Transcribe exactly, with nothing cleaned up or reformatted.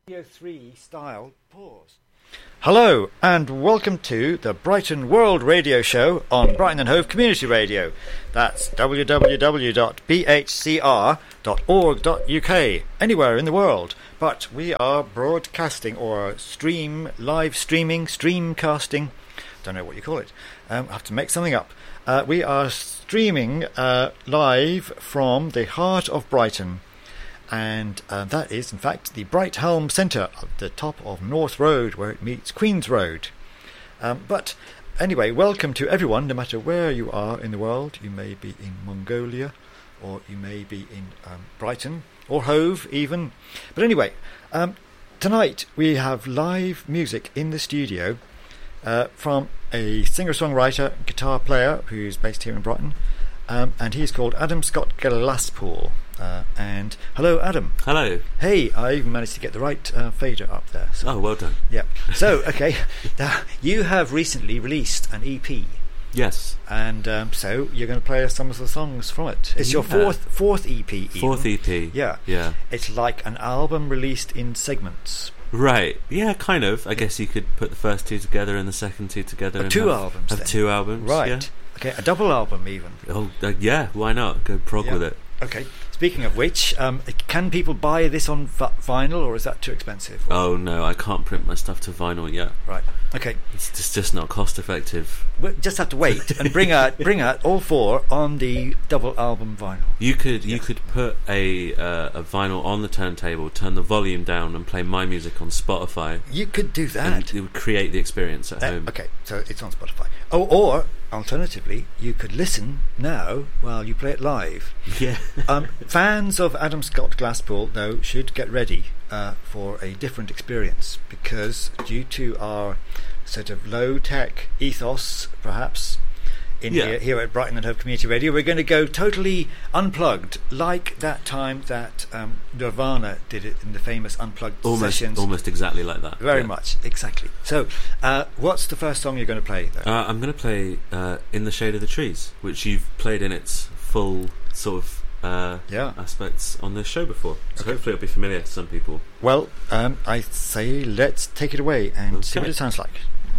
three style pause. Hello and welcome to the Brighton World Radio Show on Brighton and Hove Community Radio. That's w w w dot b h c r dot org dot u k, anywhere in the world. But we are broadcasting or stream, live streaming, streamcasting, don't know what you call it. Um, I have to make something up. Uh, we are streaming uh, live from the heart of Brighton. And uh, that is, in fact, the Brighthelm Centre at the top of North Road, where it meets Queen's Road. Um, but anyway, welcome to everyone, no matter where you are in the world. You may be in Mongolia, or you may be in um, Brighton, or Hove even. But anyway, um, tonight we have live music in the studio uh, from a singer-songwriter, guitar player who's based here in Brighton, um, and he's called Adam Scott Glasspool. Uh, and hello, Adam. Hello. Hey, I even managed to get the right uh, fader up there. So. Oh, well done. Yeah. So, okay, now, you have recently released an E P. Yes. And um, so you're going to play us some of the songs from it. It's yeah. your fourth fourth E P. Even. Fourth E P. Yeah. Yeah. It's like an album released in segments. Right. Yeah, kind of. I guess you could put the first two together and the second two together. Oh, and two have, albums. Have then. two albums. Right. Yeah. Okay, a double album even. Oh, uh, yeah. Why not? Go prog yeah. with it. Okay. Speaking of which, um, can people buy this on v- vinyl, or is that too expensive? Or? Oh no, I can't print my stuff to vinyl yet. Right. Okay. It's just, just not cost effective. We just have to wait and bring out bring out all four on the double album vinyl. You could you yes. could put a uh, a vinyl on the turntable, turn the volume down, and play my music on Spotify. You could do that. And it would create the experience at uh, home. Okay, so it's on Spotify. Oh, or alternatively, you could listen now while you play it live. Yeah. um, fans of Adam Scott Glasspool, though, should get ready uh, for a different experience, because due to our sort of low-tech ethos, perhaps, in yeah. here, here at Brighton and Hove Community Radio, we're going to go totally unplugged, like that time that um, Nirvana did it in the famous Unplugged almost, sessions. Almost exactly like that. Very yeah. much, exactly. So, uh, what's the first song you're going to play, though? Uh, I'm going to play uh, In the Shade of the Trees, which you've played in its full sort of uh, yeah. aspects on this show before. So okay. hopefully it'll be familiar to some people. Well, um, I say let's take it away and okay. see what it sounds like.